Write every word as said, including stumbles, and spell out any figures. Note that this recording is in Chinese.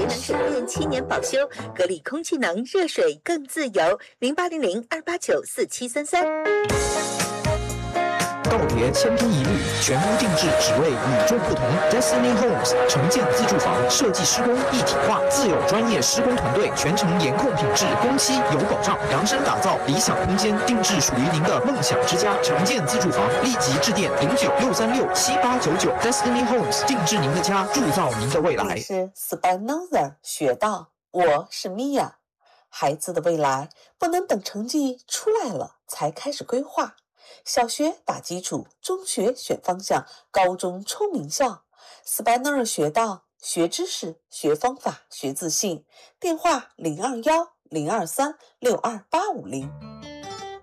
能水电七年保修，格力空气能热水更自由。零八零零二八九四七三三。 告别千篇一律，全屋定制，只为与众不同。Destiny Homes 城建自住房设计施工一体化，自有专业施工团队，全程严控品质，工期有保障，量身打造理想空间，定制属于您的梦想之家。城建自住房，立即致电零九六三六七八九九。Destiny Homes 定制您的家，铸造您的未来。 你是 Spinoza 学到，我是 Mia。孩子的未来不能等成绩出来了才开始规划。小学打基础，中学选方向，高中冲名校。Spinoza 学到，学知识，学方法，学自信。电话零二幺零二三六二八五零。